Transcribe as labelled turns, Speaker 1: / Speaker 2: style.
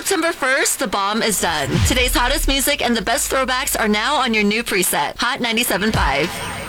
Speaker 1: September 1st, the bomb is done. Today's hottest music and the best throwbacks are now on your new preset, Hot 97.5.